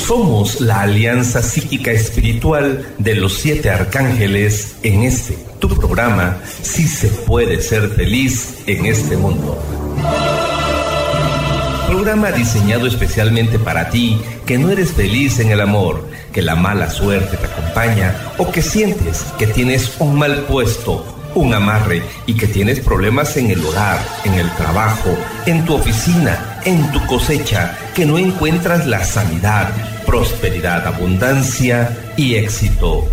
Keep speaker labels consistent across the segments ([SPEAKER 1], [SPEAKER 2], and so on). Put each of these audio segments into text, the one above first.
[SPEAKER 1] Somos la alianza psíquica espiritual de los 7 arcángeles en tu programa, Si se puede ser feliz en este mundo. Programa diseñado especialmente para ti, que no eres feliz en el amor, que la mala suerte te acompaña o que sientes que tienes un mal puesto, un amarre y que tienes problemas en el hogar, en el trabajo, en tu oficina, en tu cosecha, que no encuentras la sanidad, prosperidad, abundancia y éxito.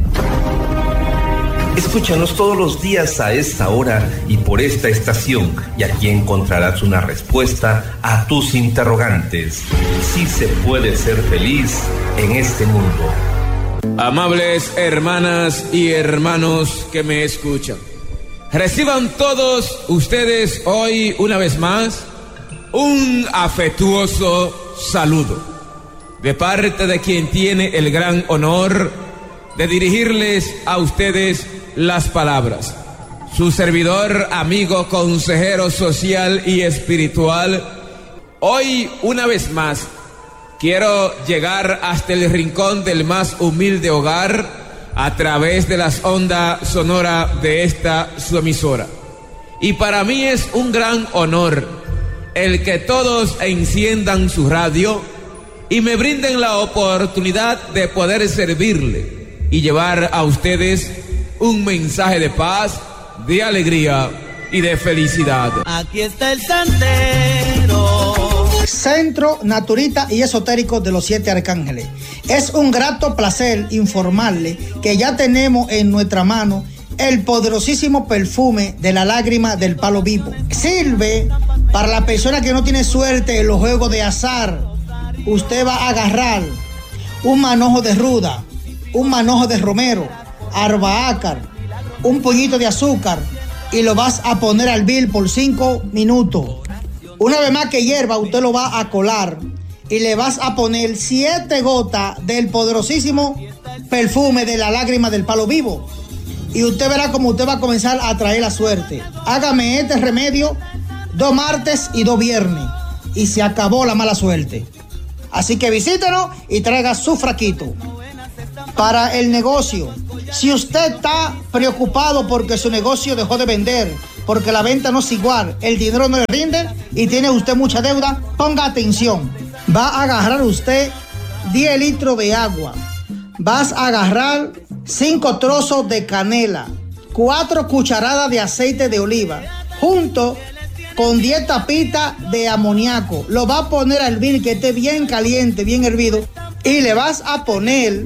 [SPEAKER 1] Escúchanos todos los días a esta hora y por esta estación, y aquí encontrarás una respuesta a tus interrogantes. Si se puede ser feliz en este mundo.
[SPEAKER 2] Amables hermanas y hermanos que me escuchan, reciban todos ustedes hoy una vez más un afectuoso saludo de parte de quien tiene el gran honor de dirigirles a ustedes las palabras. Su servidor, amigo, consejero social y espiritual. Hoy, una vez más, quiero llegar hasta el rincón del más humilde hogar a través de las ondas sonoras de esta su emisora. Y para mí es un gran honor el que todos enciendan su radio y me brinden la oportunidad de poder servirle y llevar a ustedes un mensaje de paz, de alegría y de felicidad.
[SPEAKER 3] Aquí está el santero.
[SPEAKER 4] Centro Naturista y Esotérico de los 7 Arcángeles. Es un grato placer informarle que ya tenemos en nuestra mano el poderosísimo perfume de la lágrima del palo vivo. Sirve para la persona que no tiene suerte en los juegos de azar. Usted va a agarrar un manojo de ruda, un manojo de romero, arbaácar, un puñito de azúcar y lo vas a poner al hervir por 5 minutos. Una vez más que hierva, usted lo va a colar y le vas a poner 7 gotas del poderosísimo perfume de la lágrima del palo vivo. Y usted verá cómo usted va a comenzar a traer la suerte. Hágame este remedio 2 martes y 2 viernes y se acabó la mala suerte. Así que visítenos y traiga su fraquito. Para el negocio, si usted está preocupado porque su negocio dejó de vender, porque la venta no es igual, el dinero no le rinde y tiene usted mucha deuda, ponga atención. Va a agarrar usted 10 litros de agua. Vas a agarrar 5 trozos de canela, 4 cucharadas de aceite de oliva, junto con 10 tapitas de amoníaco. Lo va a poner a hervir, que esté bien caliente, bien hervido, y le vas a poner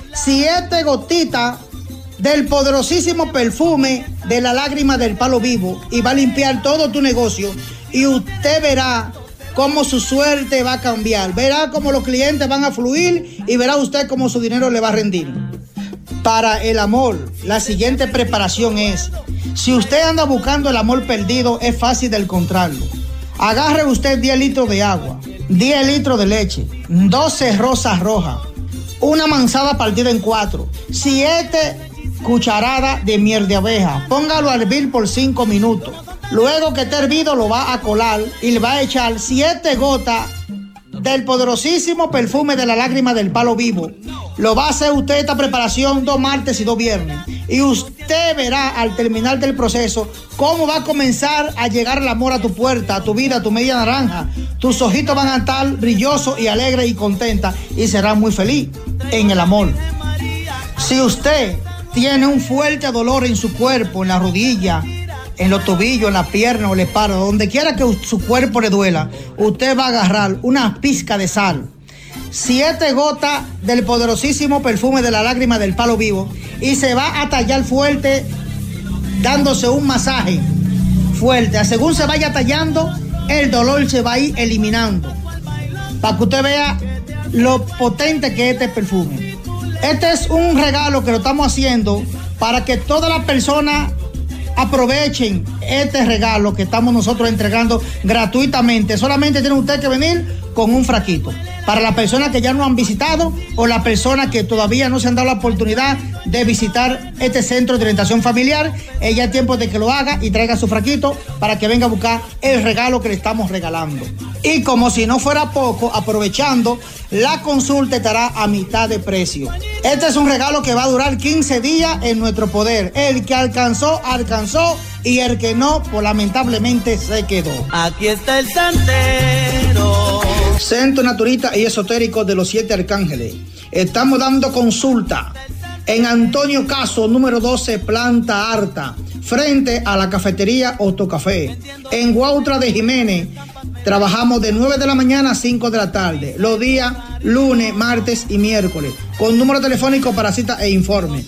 [SPEAKER 4] 7 gotitas del poderosísimo perfume de la lágrima del palo vivo y va a limpiar todo tu negocio y usted verá cómo su suerte va a cambiar, verá cómo los clientes van a fluir y verá usted cómo su dinero le va a rendir. Para el amor, la siguiente preparación es, si usted anda buscando el amor perdido, es fácil de encontrarlo. Agarre usted 10 litros de agua, 10 litros de leche, 12 rosas rojas, una manzana partida en 4, 7 cucharadas de miel de abeja. Póngalo a hervir por 5 minutos. Luego que esté hervido lo va a colar y le va a echar 7 gotas del poderosísimo perfume de la lágrima del palo vivo. Lo va a hacer usted esta preparación 2 martes y 2 viernes. Y usted verá al terminar del proceso cómo va a comenzar a llegar el amor a tu puerta, a tu vida, a tu media naranja. Tus ojitos van a estar brillosos y alegres y contentas y serás muy feliz en el amor. Si usted tiene un fuerte dolor en su cuerpo, en la rodilla, en los tobillos, en la pierna o la espalda, donde quiera que su cuerpo le duela, usted va a agarrar una pizca de sal, 7 gotas del poderosísimo perfume de la lágrima del palo vivo y se va a tallar fuerte, dándose un masaje fuerte. Según se vaya tallando, el dolor se va a ir eliminando, para que usted vea lo potente que es este perfume. Este es un regalo que lo estamos haciendo para que todas las personas aprovechen este regalo que estamos nosotros entregando gratuitamente. Solamente tiene usted que venir con un fraquito. Para las personas que ya no han visitado o las personas que todavía no se han dado la oportunidad de visitar este centro de orientación familiar, ya es tiempo de que lo haga y traiga su fraquito para que venga a buscar el regalo que le estamos regalando. Y como si no fuera poco, aprovechando, la consulta estará a mitad de precio. Este es un regalo que va a durar 15 días en nuestro poder. El que alcanzó, alcanzó, y el que no, pues lamentablemente se quedó.
[SPEAKER 3] Aquí está el santero.
[SPEAKER 4] Centro Naturista y Esotérico de los 7 Arcángeles. Estamos dando consulta en Antonio Caso, número 12, planta alta, frente a la cafetería Otocafé. En Guautra de Jiménez, trabajamos de 9 de la mañana a 5 de la tarde, los días lunes, martes y miércoles, con número telefónico para cita e informe,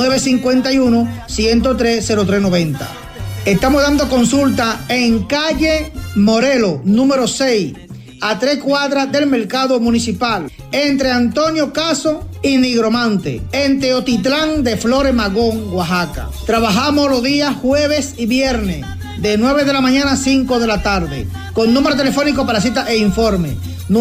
[SPEAKER 4] 951-103-0390. Estamos dando consulta en calle Morelo, número 6, a 3 cuadras del mercado municipal, entre Antonio Caso y Nigromante, en Teotitlán de Flores Magón, Oaxaca. Trabajamos los días jueves y viernes, de 9 de la mañana a 5 de la tarde, con número telefónico para cita e informe,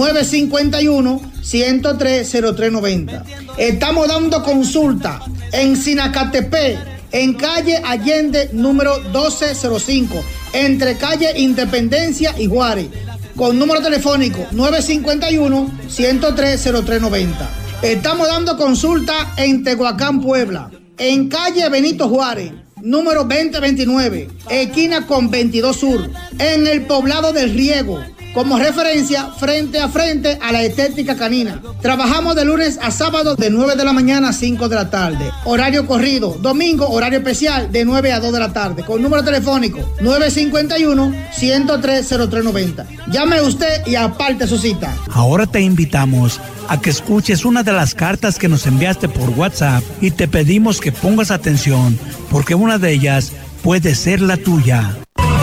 [SPEAKER 4] 951-103-0390. Estamos dando consulta en Sinacatepec, en calle Allende, número 1205, entre calle Independencia y Juárez, con número telefónico 951-103-0390. Estamos dando consulta en Tehuacán, Puebla, en calle Benito Juárez, número 2029, esquina con 22 Sur, en el poblado del Riego, como referencia frente a la estética canina. Trabajamos de lunes a sábado de 9 de la mañana a 5 de la tarde. Horario corrido. Domingo, horario especial de 9 a 2 de la tarde. Con número telefónico 951-103-0390. Llame usted y aparte su cita.
[SPEAKER 5] Ahora te invitamos a que escuches una de las cartas que nos enviaste por WhatsApp y te pedimos que pongas atención porque una de ellas puede ser la tuya.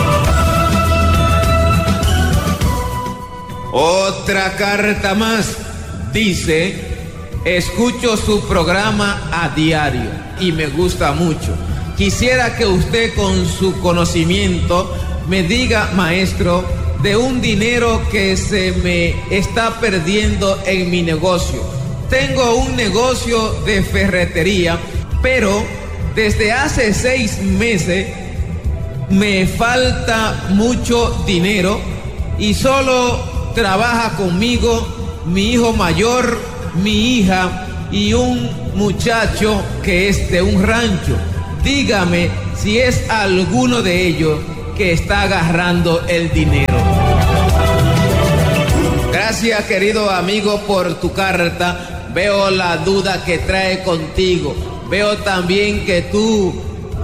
[SPEAKER 2] Otra carta más dice: escucho su programa a diario y me gusta mucho. Quisiera que usted con su conocimiento me diga, maestro, de un dinero que se me está perdiendo en mi negocio. Tengo un negocio de ferretería, pero desde hace 6 meses me falta mucho dinero y solo trabaja conmigo mi hijo mayor, mi hija y un muchacho que es de un rancho. Dígame si es alguno de ellos que está agarrando el dinero. Gracias, querido amigo, por tu carta. Veo la duda que trae contigo. Veo también que tú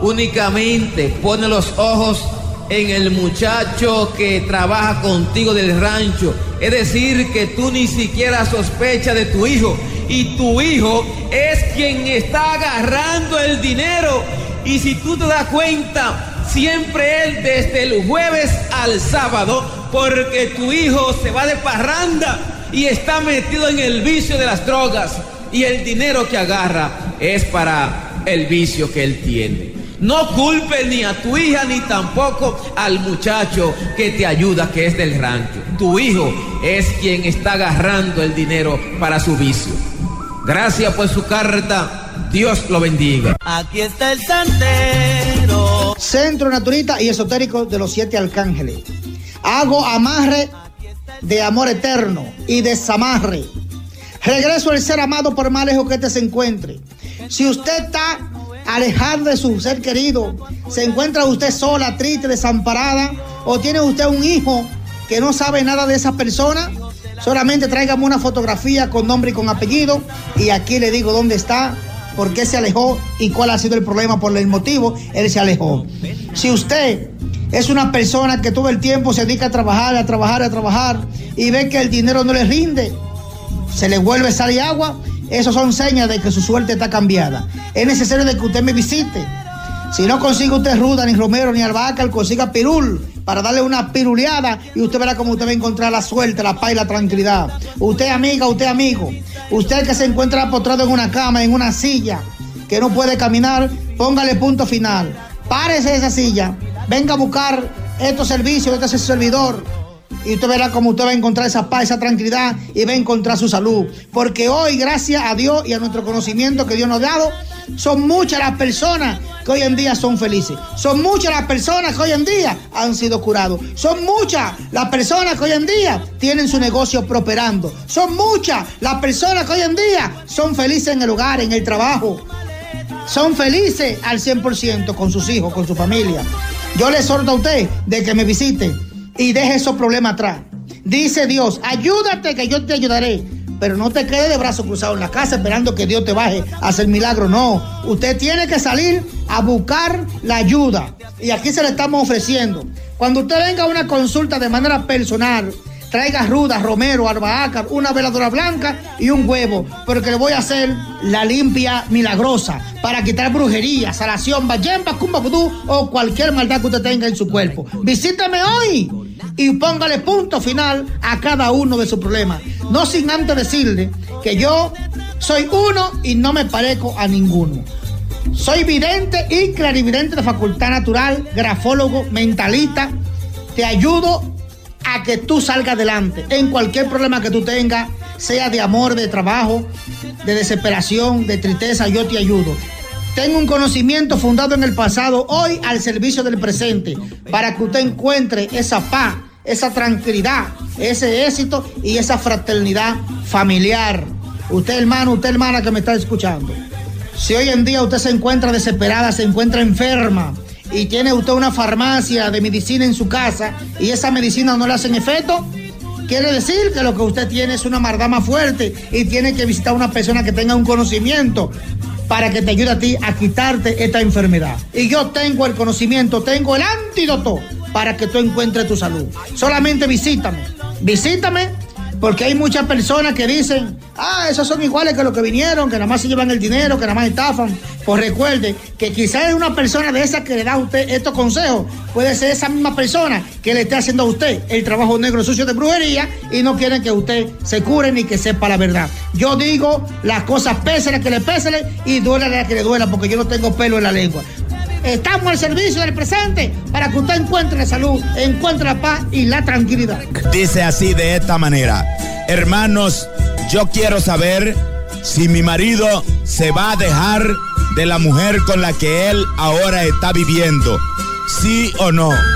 [SPEAKER 2] únicamente pones los ojos en el muchacho que trabaja contigo del rancho. Es decir, que tú ni siquiera sospechas de tu hijo. Y tu hijo es quien está agarrando el dinero. Y si tú te das cuenta, siempre él desde el jueves al sábado, porque tu hijo se va de parranda y está metido en el vicio de las drogas. Y el dinero que agarra es para el vicio que él tiene. No culpes ni a tu hija ni tampoco al muchacho que te ayuda, que es del rancho. Tu hijo es quien está agarrando el dinero para su vicio. Gracias por su carta. Dios lo bendiga.
[SPEAKER 3] Aquí está el santero.
[SPEAKER 4] Centro Naturista y Esotérico de los 7 Arcángeles. Hago amarre de amor eterno y desamarre. Regreso al ser amado por más lejos que este se encuentre. Si usted está alejado de su ser querido, se encuentra usted sola, triste, desamparada, o tiene usted un hijo que no sabe nada de esa persona, solamente tráigame una fotografía con nombre y con apellido y aquí le digo dónde está, por qué se alejó y cuál ha sido el problema, por el motivo él se alejó. Si usted es una persona que todo el tiempo se dedica a trabajar y ve que el dinero no le rinde, se le vuelve sal y agua, esas son señas de que su suerte está cambiada. Es necesario de que usted me visite. Si no consigue usted ruda, ni romero, ni albahaca, consiga pirul para darle una piruleada y usted verá cómo usted va a encontrar la suerte, la paz y la tranquilidad. Usted amiga, usted amigo, usted que se encuentra postrado en una cama, en una silla, que no puede caminar, póngale punto final. Párese de esa silla, venga a buscar estos servicios, este es el servidor. Y usted verá cómo usted va a encontrar esa paz, esa tranquilidad y va a encontrar su salud. Porque hoy, gracias a Dios y a nuestro conocimiento que Dios nos ha dado, Son muchas las personas que hoy en día son felices. Son muchas las personas que hoy en día han sido curados. Son muchas las personas que hoy en día tienen su negocio prosperando. Son muchas las personas que hoy en día son felices en el hogar, en el trabajo. Son felices al 100% con sus hijos, con su familia. Yo le exhorto a usted de que me visite y deje esos problemas atrás. Dice Dios, ayúdate que yo te ayudaré. Pero no te quedes de brazos cruzados en la casa esperando que Dios te baje a hacer milagro. No, usted tiene que salir a buscar la ayuda. Y aquí se le estamos ofreciendo. Cuando usted venga a una consulta de manera personal, traiga ruda, romero, albahaca, una veladora blanca y un huevo. Pero que le voy a hacer la limpia milagrosa para quitar brujería, salación, bayemba, cumba vudú o cualquier maldad que usted tenga en su cuerpo. Visítame hoy y póngale punto final a cada uno de sus problemas. No sin antes decirle que yo soy uno y no me parezco a ninguno. Soy vidente y clarividente de facultad natural, grafólogo, mentalista. Te ayudo a que tú salgas adelante en cualquier problema que tú tengas, sea de amor, de trabajo, de desesperación, de tristeza, yo te ayudo. Tengo un conocimiento fundado en el pasado, hoy al servicio del presente, para que usted encuentre esa paz, esa tranquilidad, ese éxito y esa fraternidad familiar. Usted hermano, usted hermana que me está escuchando, si hoy en día usted se encuentra desesperada, se encuentra enferma y tiene usted una farmacia de medicina en su casa y esa medicina no le hacen efecto, quiere decir que lo que usted tiene es una maldad más fuerte y tiene que visitar a una persona que tenga un conocimiento para que te ayude a ti a quitarte esta enfermedad. Y yo tengo el conocimiento, tengo el antídoto para que tú encuentres tu salud. Solamente visítame, porque hay muchas personas que dicen, esos son iguales que los que vinieron, que nada más se llevan el dinero, que nada más estafan. Pues recuerde que quizás una persona de esas que le da a usted estos consejos, puede ser esa misma persona que le esté haciendo a usted el trabajo negro sucio de brujería y no quieren que usted se cure ni que sepa la verdad. Yo digo las cosas pésele que le pésele y duele la que le duela, porque yo no tengo pelo en la lengua. Estamos al servicio del presente para que usted encuentre la salud, encuentre la paz y la tranquilidad.
[SPEAKER 6] Dice así de esta manera: hermanos, yo quiero saber si mi marido se va a dejar de la mujer con la que él ahora está viviendo, ¿sí o no?